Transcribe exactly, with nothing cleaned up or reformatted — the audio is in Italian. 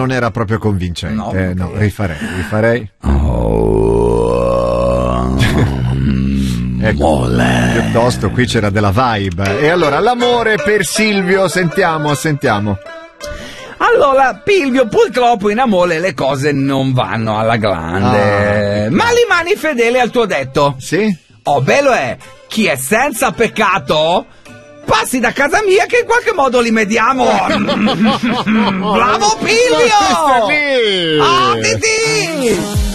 non era proprio convincente. No, eh, no, ok. rifarei, rifarei. Oh, Ecco, mole. piuttosto qui c'era della vibe. E allora, l'amore per Silvio, sentiamo, sentiamo. Allora, Pilvio, purtroppo in amore le cose non vanno alla grande. Ah. Ma rimani fedele al tuo detto. Sì? Oh, bello è, chi è senza peccato, passi da casa mia che in qualche modo li mediamo. Bravo Pilvio! Ma questo è lì! Ah, Titi!